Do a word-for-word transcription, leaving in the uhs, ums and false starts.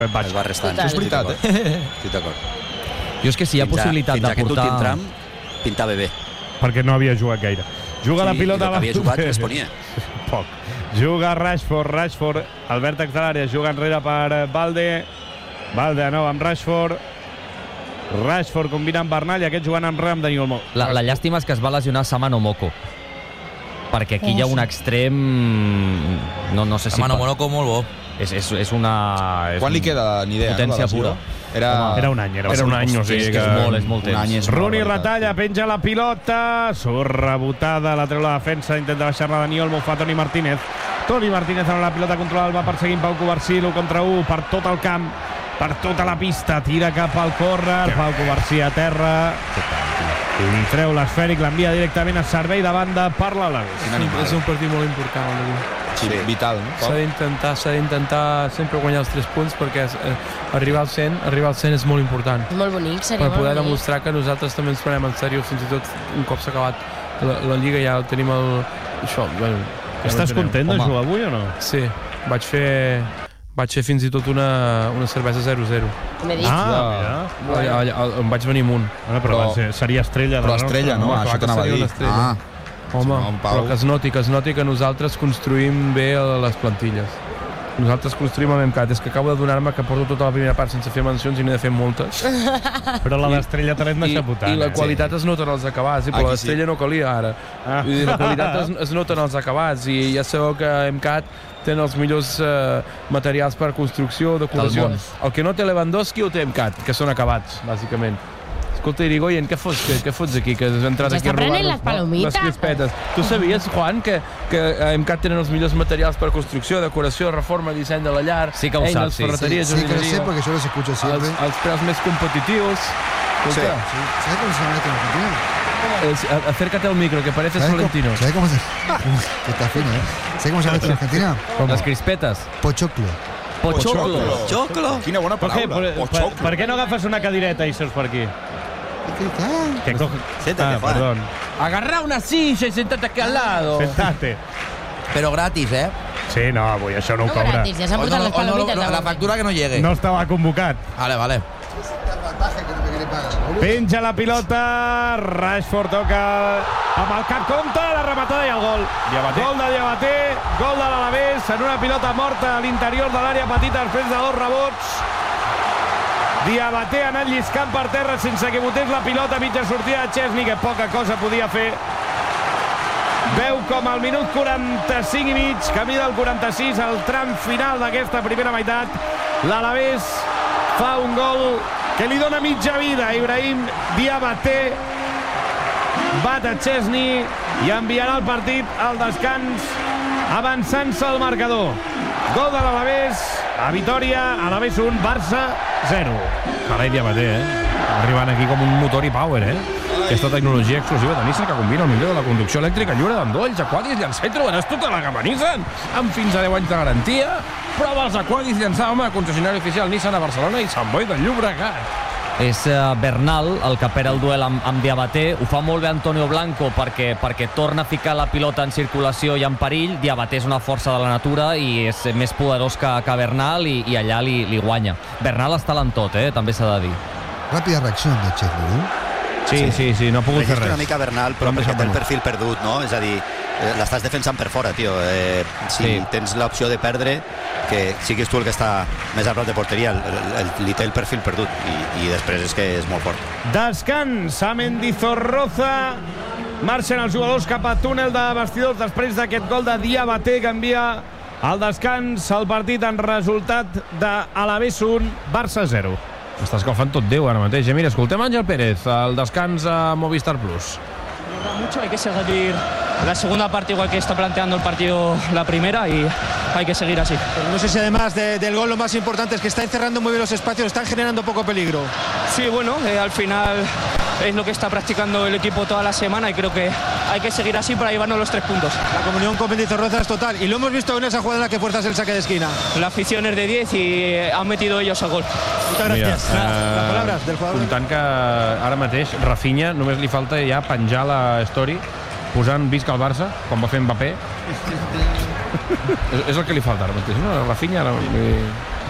Es va restant. És veritat, eh? Estic d'acord. Jo és que si hi ha Fins a- possibilitat fins de a aquest portar... últim tram pintava bé. Perquè no havia jugat gaire. Juga la Sí, pilota... i el que havia jugat responia. Poc. Juga Rashford, Rashford, al vèrtex de l'àrea, juga enrere per Valde. Valde de nou amb Rashford. Rashford combina amb Bernal i aquest jugant enrere amb Dani Olmo. La, la llàstima és que es va lesionar Samano Moko. Perquè aquí hi ha un extrem... No, no sé si... Samano Moko molt bo. És, és, és una... És Quan li queda ni idea, potència no, de la pura. lesió? Era... Era un any, era, Era un un any, o sigui és, que... que és molt, és molt Un any temps. és- Rooney retalla, penja la pilota, surt rebotada, la treu la defensa, intenta baixar-la Dani Olmo, fa Toni Martínez. Toni Martínez amb la pilota controlada, va perseguint Pau Covarsí, l'u contra u, per tot el camp, per tota la pista, tira cap al córner, Pau Covarsí a terra, i treu l'esfèric, l'envia directament a servei de banda per l'Alaves. És un partit molt important, el d'avui. Sí, vital, no? S'ha d'intentar, s'ha d'intentar sempre guanyar els tres punts perquè eh, arribar al cent, arribar al cent és molt important. Molt bonic, seria Per molt poder bonic. demostrar que nosaltres també ens prenem en sèrio, fins i tot un cop s'ha acabat la, la Lliga ja tenim el... Això, bueno, ja Estàs no content de Home, jugar avui o no? Sí, vaig fer... Vaig fer fins i tot una, una cervesa zero zero. M'he dit. Ah, mira. Allà, allà, allà, em vaig venir amunt. Bueno, però, Però- va ser, seria estrella de Però la estrella, no? Home, Això clar que t'anava a seria dir. una estrella. Ah, Home, Sí, home, Pau. però que es noti, que es noti que nosaltres construïm bé les plantilles. Nosaltres construïm amb Emcat. És que acabo de donar-me que porto tota la primera part sense fer mencions i n'he de fer moltes. Però la d'estrella te l'hem I, deixat votant. I la eh? qualitat es nota en els acabats, eh? però Aquí la sí. d'estrella no calia ara. Ah. Vull dir, la qualitat es, es nota en els acabats i ja sabeu que Emcat té els millors eh, materials per construcció, decoració. Del món. El que no té Lewandowski ho té Emcat, que són acabats, bàsicament. Escolta, Irigoyen, què fots, què, què fots aquí? Que has entrat Ja aquí a està prenent robar-nos les palomites. les crispetes. Tu sabies, Juan, que, que a Emcat tenen els millors materials per construcció, decoració, reforma, disseny de la llar, Sí que ho eines, saps, sí. ferreteria, Sí, que lo sé jardineria, porque yo los escucho siempre. els, els preus més competitius. Escolta, Sí. ¿Sabes cómo se llama esto en Argentina? es- a- acércate al micro, que pareces ¿Sabes Florentino. cómo, ¿sabes cómo se que está fino, eh? ¿Sabes cómo se llama esto en Argentina? Les crispetes. Pochoclo. Pochoclo. Xoclo. Quina bona Per, què, paraula. per, per, per què no agafes una cadireta i seus per aquí? ¿Qué tal? Que coge... Siéntate, ah, Juan. perdón. Agarrá una silla y sentate aquí al lado. Sentate. Però gratis, eh? Sí, no, avui això no ho No cobra. gratis, ja s'han O portat no, les o no, palomites. no, de la Borja. factura que no llegue. No estava convocat. Vale, vale. Que no me quiere pagar, boludo. Penja la pilota, Rashford toca amb el cap compte, la rematada i el gol. Diabaté. Gol de Diabaté, gol de l'Alavés en una pilota morta a l'interior de l'àrea petita després de dos rebots. Diabaté ha anat lliscant per terra sense que botés la pilota, mitja sortida de Chesney, que poca cosa podia fer. Veu com al minut quaranta-cinc i mig, camí del quaranta-sis, al tram final d'aquesta primera meitat, l'Alavés fa un gol que li dona mitja vida. Ibrahim Diabaté bat a Chesney i enviarà el partit al descans avançant-se al marcador. Gol de l'Alavés, a Vitòria, Alavés un, Barça zero. Carai, Diabaté, eh? Arribant aquí com un motor i power, eh? Aquesta tecnologia exclusiva de Nissan que combina el millor de la conducció elèctrica lliure d'endolls, aquadis, llançar i trobaràs tota la gamma Nissan amb fins a deu anys de garantia. Prova els aquadis llançar, home, concessionari oficial Nissan a Barcelona i Sant Boi de Llobregat. És eh, Bernal el que perd el duel amb, amb Diabaté. Ho fa molt bé Antonio Blanco perquè, perquè torna a ficar la pilota en circulació i en perill. Diabaté és una força de la natura i és més poderós que, que Bernal i, i allà li, li guanya. Bernal està en tot, eh? També s'ha de dir. Rápida reacción de Chesney, ¿no? Sí, sí, sí, no ha pogut fer Registra res. una mica Bernal, però L'han perquè deixat té el venut. perfil perdut, no? És a dir, eh, l'estàs defensant per fora, tio. Eh, si Sí. tens l'opció de perdre, que siguis tu el que està més a prop de porteria, el, el, el, li té el perfil perdut i, i després és que és molt fort. Descans a Mendizorroza. Marxen els jugadors cap a túnel de vestidors després d'aquest gol de Diabaté que envia al descans el partit en resultat d'Alavés un, Barça zero. Està escalfant tot Déu ara mateix. Eh? Mira, escoltem Àngel Pérez, al descans a Movistar Plus. Mucho, hay que seguir la segunda parte igual que está planteando el partido la primera y hay que seguir así. No sé si además de, del gol lo más importante es que está encerrando muy bien los espacios, están generando poco peligro. Sí, bueno, eh, al final es lo que está practicando el equipo toda la semana y creo que hay que seguir así para llevarnos los tres puntos. La comunión con Mendizorroza es total y lo hemos visto en esa jugada en la que fuerzas el saque de esquina. La afición es de diez y eh, han metido ellos el gol. Muchas gracias. Mira, Las eh, palabras del jugador. comptant que ara mateix Rafinha només li falta ja penjar la story posant visca al Barça, com va fer Mbappé. és, és el que li falta ara mateix, no? Rafinha ara...